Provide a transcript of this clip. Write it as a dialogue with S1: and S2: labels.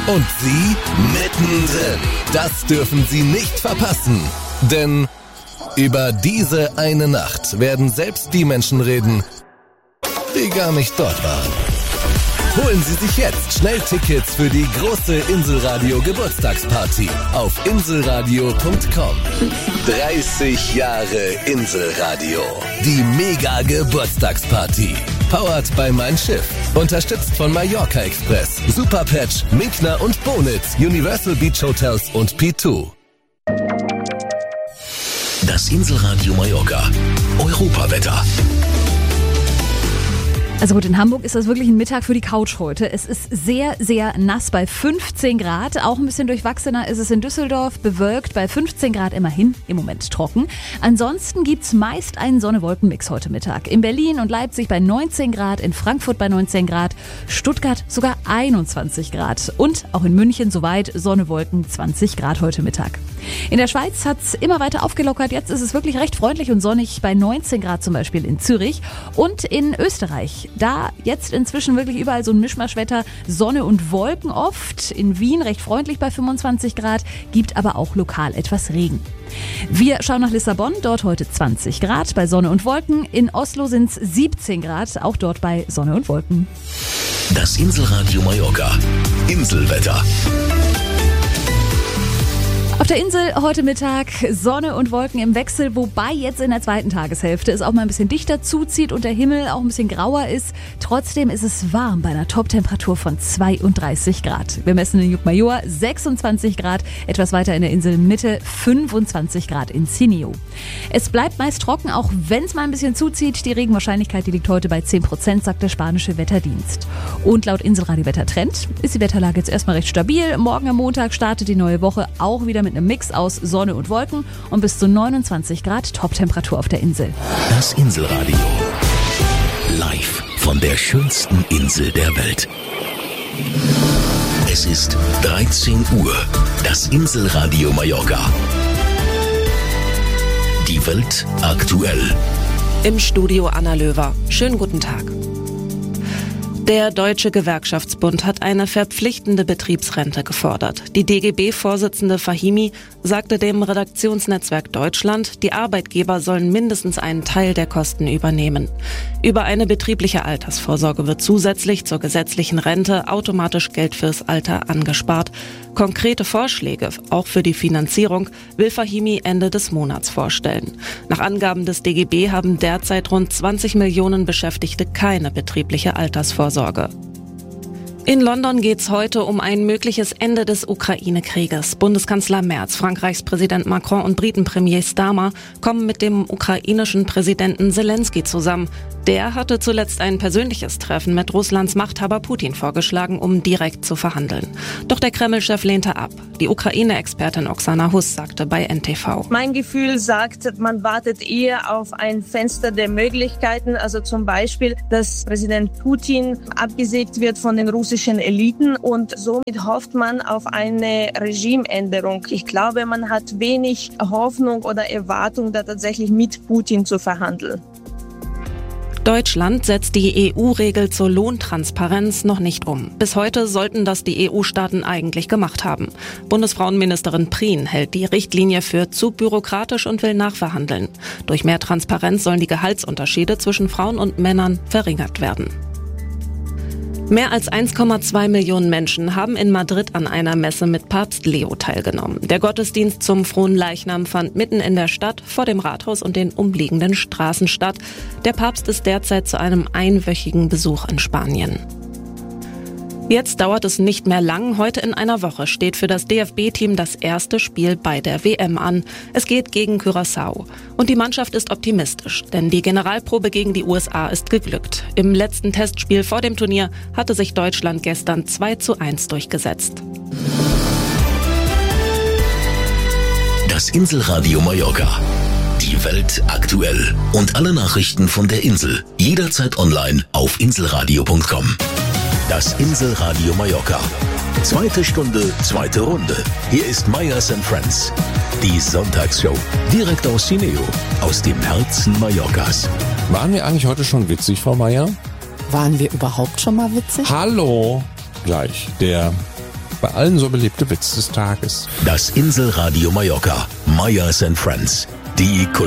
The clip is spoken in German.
S1: Und Sie mittendrin. Das dürfen Sie nicht verpassen. Denn über diese eine Nacht werden selbst die Menschen reden, die gar nicht dort waren. Holen Sie sich jetzt schnell Tickets für die große Inselradio Geburtstagsparty auf inselradio.com. 30 Jahre Inselradio. Die Mega Geburtstagsparty. Powered by Mein Schiff. Unterstützt von Mallorca Express, Superpatch, Minkner und Bonitz, Universal Beach Hotels und P2.
S2: Das Inselradio Mallorca. Europawetter.
S3: Also gut, in Hamburg ist das wirklich ein Mittag für die Couch heute. Es ist sehr, sehr nass bei 15 Grad. Auch ein bisschen durchwachsener ist es in Düsseldorf, bewölkt bei 15 Grad immerhin, im Moment trocken. Ansonsten gibt's meist einen Sonne-Wolken-Mix heute Mittag. In Berlin und Leipzig bei 19 Grad, in Frankfurt bei 19 Grad, Stuttgart sogar 21 Grad. Und auch in München soweit Sonne-Wolken 20 Grad heute Mittag. In der Schweiz hat's immer weiter aufgelockert. Jetzt ist es wirklich recht freundlich und sonnig bei 19 Grad zum Beispiel in Zürich. Und in Österreich, da jetzt inzwischen wirklich überall so ein Mischmaschwetter, Sonne und Wolken oft. In Wien recht freundlich bei 25 Grad, gibt aber auch lokal etwas Regen. Wir schauen nach Lissabon, dort heute 20 Grad bei Sonne und Wolken. In Oslo sind's 17 Grad, auch dort bei Sonne und Wolken.
S2: Das Inselradio Mallorca. Inselwetter.
S3: Auf der Insel heute Mittag Sonne und Wolken im Wechsel, wobei jetzt in der zweiten Tageshälfte es auch mal ein bisschen dichter zuzieht und der Himmel auch ein bisschen grauer ist. Trotzdem ist es warm bei einer Toptemperatur von 32 Grad. Wir messen in Jukmajor 26 Grad, etwas weiter in der Inselmitte 25 Grad in Sineo. Es bleibt meist trocken, auch wenn es mal ein bisschen zuzieht. Die Regenwahrscheinlichkeit, die liegt heute bei 10%, sagt der spanische Wetterdienst. Und laut Inselradio Wettertrend ist die Wetterlage jetzt erstmal recht stabil. Morgen am Montag startet die neue Woche auch wieder mit einem Mix aus Sonne und Wolken und bis zu 29 Grad Toptemperatur auf der Insel.
S2: Das Inselradio. Live von der schönsten Insel der Welt. Es ist 13 Uhr. Das Inselradio Mallorca. Die Welt aktuell.
S4: Im Studio Anna Löwer. Schönen guten Tag. Der Deutsche Gewerkschaftsbund hat eine verpflichtende Betriebsrente gefordert. Die DGB-Vorsitzende Fahimi sagte dem Redaktionsnetzwerk Deutschland, die Arbeitgeber sollen mindestens einen Teil der Kosten übernehmen. Über eine betriebliche Altersvorsorge wird zusätzlich zur gesetzlichen Rente automatisch Geld fürs Alter angespart. Konkrete Vorschläge, auch für die Finanzierung, will Fahimi Ende des Monats vorstellen. Nach Angaben des DGB haben derzeit rund 20 Millionen Beschäftigte keine betriebliche Altersvorsorge. In London geht's heute um ein mögliches Ende des Ukraine-Krieges. Bundeskanzler Merz, Frankreichs Präsident Macron und Britenpremier Starmer kommen mit dem ukrainischen Präsidenten Zelensky zusammen. Der hatte zuletzt ein persönliches Treffen mit Russlands Machthaber Putin vorgeschlagen, um direkt zu verhandeln. Doch der Kreml-Chef lehnte ab. Die Ukraine-Expertin Oksana Huss sagte bei NTV:
S5: Mein Gefühl sagt, man wartet eher auf ein Fenster der Möglichkeiten. Also zum Beispiel, dass Präsident Putin abgesägt wird von den russischen Eliten und somit hofft man auf eine Regimeänderung. Ich glaube, man hat wenig Hoffnung oder Erwartung, da tatsächlich mit Putin zu verhandeln.
S4: Deutschland setzt die EU-Regel zur Lohntransparenz noch nicht um. Bis heute sollten das die EU-Staaten eigentlich gemacht haben. Bundesfrauenministerin Prien hält die Richtlinie für zu bürokratisch und will nachverhandeln. Durch mehr Transparenz sollen die Gehaltsunterschiede zwischen Frauen und Männern verringert werden. Mehr als 1,2 Millionen Menschen haben in Madrid an einer Messe mit Papst Leo teilgenommen. Der Gottesdienst zum Fronleichnam fand mitten in der Stadt vor dem Rathaus und den umliegenden Straßen statt. Der Papst ist derzeit zu einem einwöchigen Besuch in Spanien. Jetzt dauert es nicht mehr lang. Heute in einer Woche steht für das DFB-Team das erste Spiel bei der WM an. Es geht gegen Curaçao. Und die Mannschaft ist optimistisch, denn die Generalprobe gegen die USA ist geglückt. Im letzten Testspiel vor dem Turnier hatte sich Deutschland gestern 2:1 durchgesetzt.
S2: Das Inselradio Mallorca. Die Welt aktuell. Und alle Nachrichten von der Insel. Jederzeit online auf inselradio.com. Das Inselradio Mallorca. Zweite Stunde, zweite Runde. Hier ist Meyers & Friends. Die Sonntagsshow. Direkt aus Sineo. Aus dem Herzen Mallorcas.
S6: Waren wir eigentlich heute schon witzig, Frau Meyer?
S7: Waren wir überhaupt schon mal witzig?
S6: Hallo. Gleich. Der bei allen so beliebte Witz des Tages.
S2: Das Inselradio Mallorca. Meyers & Friends. Die